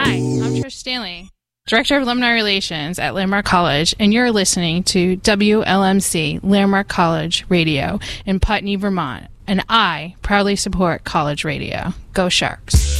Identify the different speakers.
Speaker 1: Hi, I'm Trish Stanley, Director of Alumni Relations at Landmark College, and you're listening to WLMC Landmark College Radio in Putney, Vermont. And I proudly support college radio. Go Sharks.